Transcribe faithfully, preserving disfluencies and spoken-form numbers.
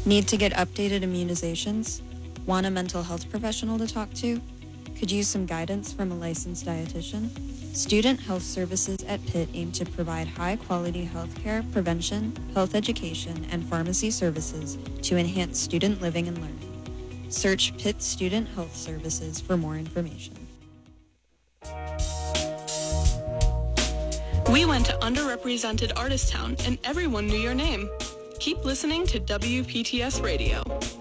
Need to get updated immunizations? Want a mental health professional to talk to? Could use some guidance from a licensed dietitian? Student Health Services at Pitt aim to provide high-quality healthcare, prevention, health education, and pharmacy services to enhance student living and learning. Search Pitt Student Health Services for more information. We went to underrepresented Artist Town, and everyone knew your name. Keep listening to W P T S Radio.